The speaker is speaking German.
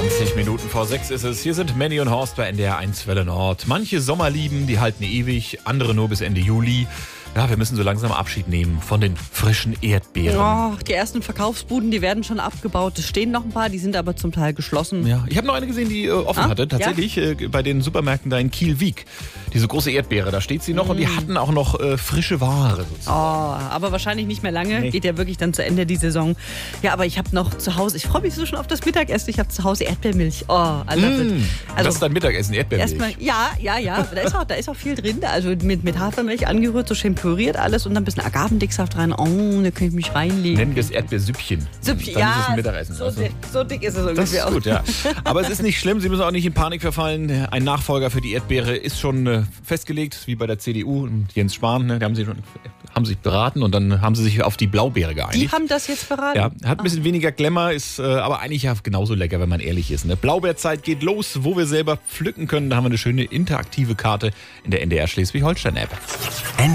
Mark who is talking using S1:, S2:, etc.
S1: 20 Minuten vor 6 ist es. Hier sind Manny und Horst bei NDR 1 Welle Nord. Manche Sommerlieben, die halten ewig, andere nur bis Ende Juli. Ja, wir müssen so langsam Abschied nehmen von den frischen Erdbeeren.
S2: Oh, die ersten Verkaufsbuden, die werden schon abgebaut. Es stehen noch ein paar, die sind aber zum Teil geschlossen.
S1: Ja, ich habe noch eine gesehen, die offen hatte. Tatsächlich bei den Supermärkten da in Kiel-Wiek. Diese große Erdbeere, da steht sie noch und die hatten auch noch frische Ware sozusagen.
S2: Oh, aber wahrscheinlich nicht mehr lange. Geht ja wirklich dann zu Ende die Saison. Ja, aber ich habe noch zu Hause, ich freue mich so schon auf das Mittagessen. Ich habe zu Hause Erdbeermilch. Oh, I love it.
S1: Also, das ist dein Mittagessen, Erdbeermilch?
S2: Erstmal, ja. Da ist auch viel drin. Also mit Hafermilch angerührt, so schön püriert alles und dann ein bisschen Agavendicksaft rein. Oh, da kann ich mich reinlegen.
S1: Nennen wir es Erdbeersüppchen.
S2: Süppchen,
S1: dann
S2: ja.
S1: ist es ein Mittagessen.
S2: So dick ist es ungefähr.
S1: Das ist gut, ja. Aber es ist nicht schlimm, Sie müssen auch nicht in Panik verfallen. Ein Nachfolger für die Erdbeere ist schon festgelegt, wie bei der CDU und Jens Spahn. Die haben sich beraten und dann haben sie sich auf die Blaubeere geeinigt.
S2: Die haben das jetzt beraten?
S1: Ja, hat ein bisschen weniger Glamour, ist aber eigentlich ja genauso lecker, wenn man ehrlich ist. Ne? Blaubeerzeit geht los, wo wir selber pflücken können. Da haben wir eine schöne interaktive Karte in der NDR Schleswig-Holstein-App.